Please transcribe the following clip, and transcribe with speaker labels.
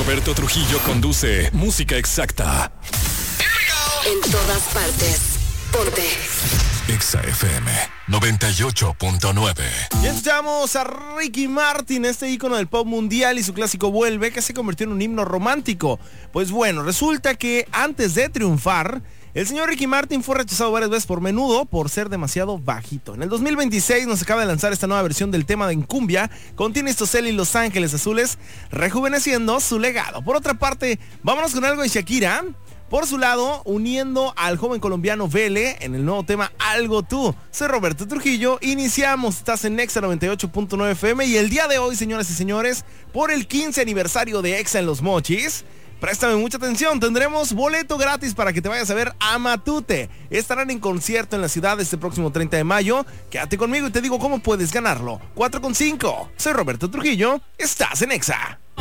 Speaker 1: Roberto Trujillo conduce Música Exacta.
Speaker 2: En todas partes. Ponte.
Speaker 1: Exa FM 98.9.
Speaker 3: Y escuchamos a Ricky Martin, este ícono del pop mundial, y su clásico Vuelve, que se convirtió en un himno romántico. Pues bueno, resulta que antes de triunfar, el señor Ricky Martin fue rechazado varias veces por Menudo por ser demasiado bajito. En el 2026 nos acaba de lanzar esta nueva versión del tema de En Cumbia con Tini Stossel y Los Ángeles Azules, rejuveneciendo su legado. Por otra parte, vámonos con algo de Shakira. Por su lado, uniendo al joven colombiano Vele en el nuevo tema Algo Tú. Soy Roberto Trujillo, iniciamos, estás en Exa 98.9 FM y el día de hoy, señoras y señores, por el 15 aniversario de Exa en Los Mochis, préstame mucha atención, tendremos boleto gratis para que te vayas a ver a Matute. Estarán en concierto en la ciudad este próximo 30 de mayo. Quédate conmigo y te digo cómo puedes ganarlo. 4 con 5. Soy Roberto Trujillo, estás en Exa.